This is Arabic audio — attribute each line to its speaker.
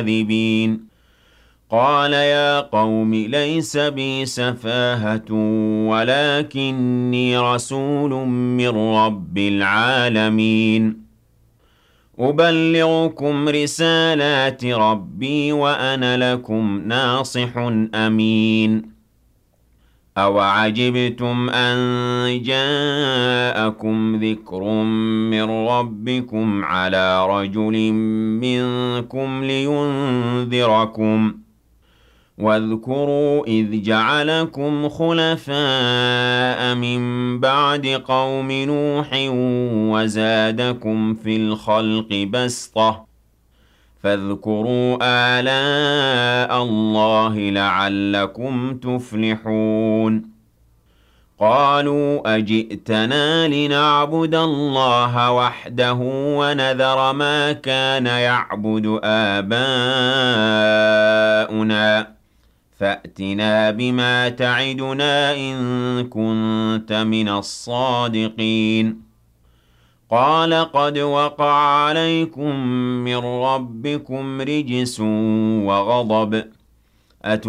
Speaker 1: كاذبين قال يا قوم ليس بي سفاهة ولكني رسول من رب العالمين أبلغكم رسالات ربي وأنا لكم ناصح أمين أَوَعَجِبْتُمْ أَن جَاءَكُمْ ذِكْرٌ مِّن رَّبِّكُمْ عَلَىٰ رَجُلٍ مِّنكُمْ لِيُنذِرَكُمْ ۖ وَاذْكُرُوا إِذْ جَعَلَكُمْ خُلَفَاءَ مِن بَعْدِ قَوْمِ نُوحٍ وَزَادَكُمْ فِي الْخَلْقِ بَسْطَةً ۖ فاذكروا آلاء الله لعلكم تفلحون قالوا أجئتنا لنعبد الله وحده ونذر ما كان يعبد آباؤنا فأتنا بما تعدنا إن كنت من الصادقين قال قد وقع عليكم من ربكم رجس وغضب